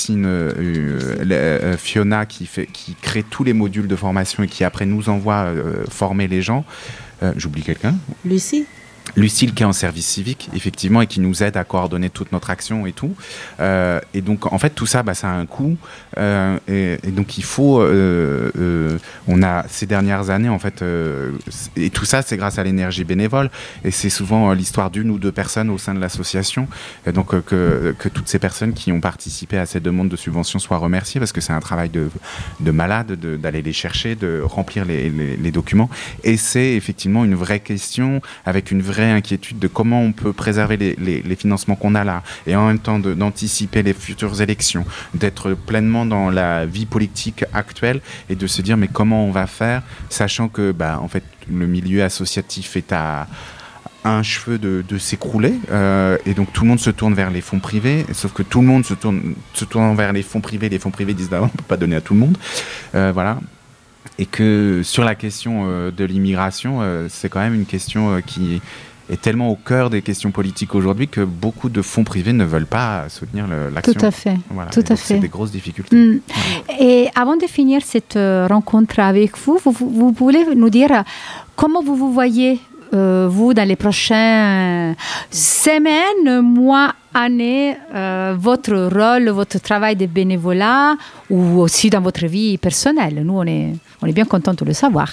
aussi Fiona qui crée tous les modules de formation et qui après nous envoie former les gens. J'oublie quelqu'un ? Lucille qui est en service civique, effectivement, et qui nous aide à coordonner toute notre action et tout. Et donc, en fait, tout ça, ça a un coût. Et donc, il faut... on a, ces dernières années, en fait... et tout ça, c'est grâce à l'énergie bénévole. Et c'est souvent l'histoire d'une ou deux personnes au sein de l'association. Et donc, que toutes ces personnes qui ont participé à cette demande de subvention soient remerciées, parce que c'est un travail de malade, d'aller les chercher, de remplir les documents. Et c'est effectivement une vraie question, avec une vraie inquiétude de comment on peut préserver les financements qu'on a là et en même temps d'anticiper les futures élections, d'être pleinement dans la vie politique actuelle et de se dire mais comment on va faire, sachant que en fait le milieu associatif est à un cheveu de s'écrouler et donc tout le monde se tourne vers les fonds privés, sauf que tout le monde se tourne vers les fonds privés disent on ne peut pas donner à tout le monde, voilà. Et que sur la question de l'immigration, c'est quand même une question qui est tellement au cœur des questions politiques aujourd'hui que beaucoup de fonds privés ne veulent pas soutenir l'action. Tout à fait. Voilà. Tout à fait. C'est des grosses difficultés. Et avant de finir cette rencontre avec vous, vous pouvez nous dire comment vous voyez, vous, dans les prochaines semaines, mois, années, votre rôle, votre travail de bénévolat ou aussi dans votre vie personnelle. Nous, on est bien contents de le savoir.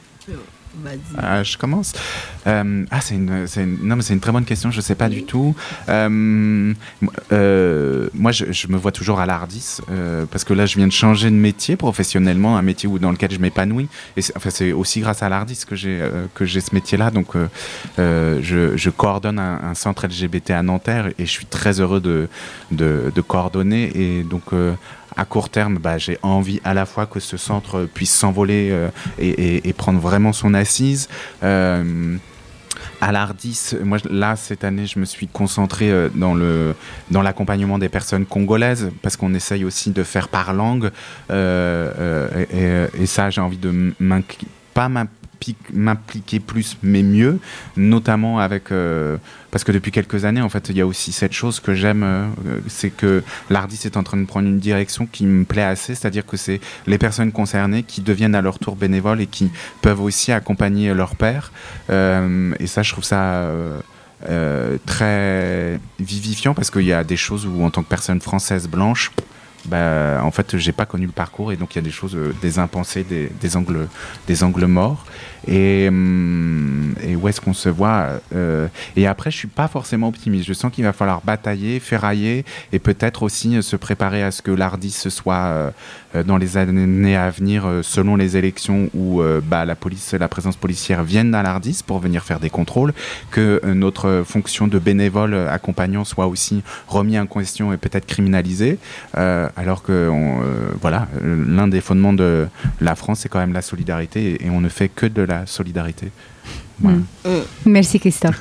Je commence. C'est une très bonne question. Je ne sais pas du tout. Moi, je me vois toujours à l'Ardis parce que là, je viens de changer de métier professionnellement, un métier dans lequel je m'épanouis. Et c'est aussi grâce à l'Ardis que j'ai ce métier-là. Donc, je coordonne un centre LGBT à Nanterre et je suis très heureux de coordonner. Et donc, à court terme, j'ai envie à la fois que ce centre puisse s'envoler et prendre vraiment son assise. À l'Ardis, moi là cette année, je me suis concentré dans l'accompagnement des personnes congolaises parce qu'on essaye aussi de faire par langue et ça, j'ai envie de m'impliquer plus mais mieux, notamment avec parce que depuis quelques années en fait il y a aussi cette chose que j'aime, c'est que l'Ardis est en train de prendre une direction qui me plaît assez, c'est-à-dire que c'est les personnes concernées qui deviennent à leur tour bénévoles et qui peuvent aussi accompagner leur père, et ça je trouve ça très vivifiant parce qu'il y a des choses où en tant que personne française blanche, en fait j'ai pas connu le parcours et donc il y a des choses, des impensés, des angles morts et où est-ce qu'on se voit et après je suis pas forcément optimiste, je sens qu'il va falloir batailler, ferrailler et peut-être aussi se préparer à ce que l'Ardis soit dans les années à venir selon les élections où la présence policière vienne à l'Ardis pour venir faire des contrôles, que notre fonction de bénévole accompagnant soit aussi remis en question et peut-être criminalisée, alors que l'un des fondements de la France c'est quand même la solidarité et on ne fait que de la solidarité. Voilà. Merci Christophe.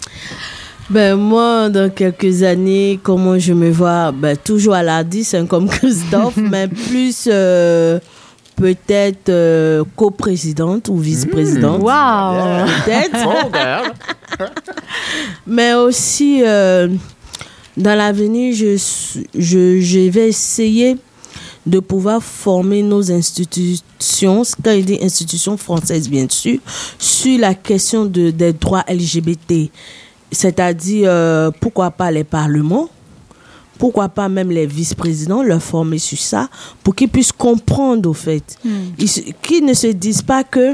Moi, dans quelques années, comment je me vois, toujours à l'Ardis, comme Christophe, mais plus peut-être coprésidente ou vice-présidente. Wow. Peut-être. Mais aussi, dans l'avenir, je vais essayer de pouvoir former nos institutions, quand il dit institutions françaises bien sûr, sur la question des droits LGBT. C'est-à-dire, pourquoi pas les parlements, pourquoi pas même les vice-présidents, leur former sur ça, pour qu'ils puissent comprendre au fait. Qu'ils ne se disent pas que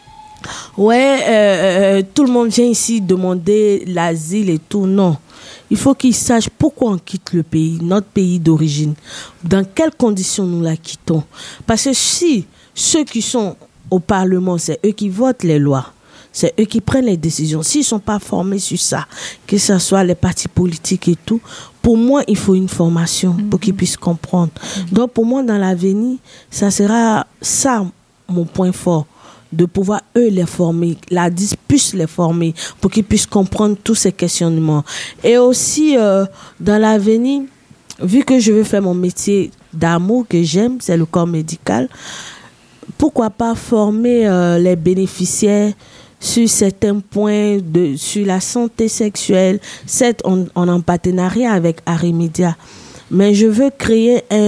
tout le monde vient ici demander l'asile et tout, non. Il faut qu'ils sachent pourquoi on quitte le pays, notre pays d'origine. Dans quelles conditions nous la quittons. Parce que si ceux qui sont au Parlement, c'est eux qui votent les lois, c'est eux qui prennent les décisions. S'ils ne sont pas formés sur ça, que ce soit les partis politiques et tout, pour moi, il faut une formation pour qu'ils puissent comprendre. Donc, pour moi, dans l'avenir, ça sera ça mon point fort. De pouvoir, eux, les former, l'Ardis puisse les former pour qu'ils puissent comprendre tous ces questionnements. Et aussi, dans l'avenir, vu que je veux faire mon métier d'amour que j'aime, c'est le corps médical, pourquoi pas former les bénéficiaires sur certains points, sur la santé sexuelle. Certes, on est en partenariat avec Arimedia, mais je veux créer